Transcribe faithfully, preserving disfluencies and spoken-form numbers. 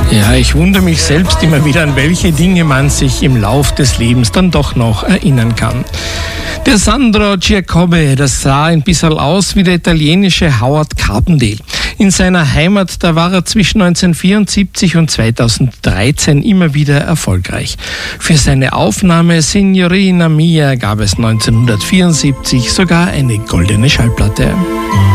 Ja, ich wundere mich selbst immer wieder, an welche Dinge man sich im Lauf des Lebens dann doch noch erinnern kann. Der Sandro Giacobbe, das sah ein bisschen aus wie der italienische Howard Carpendale. In seiner Heimat, da war er zwischen neunzehnhundertvierundsiebzig und zweitausenddreizehn immer wieder erfolgreich. Für seine Aufnahme Signorina Mia gab es neunzehnhundertvierundsiebzig sogar eine goldene Schallplatte.